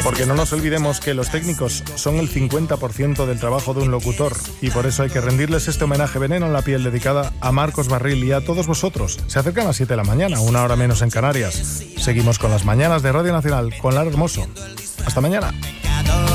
Porque no nos olvidemos que los técnicos son el 50% del trabajo de un locutor y por eso hay que rendirles este homenaje Veneno en la Piel dedicada a Marcos Barril y a todos vosotros. Se acercan las 7 de la mañana, 1 hora menos en Canarias. Seguimos con las mañanas de Radio Nacional con Lara Hermoso. Hasta mañana.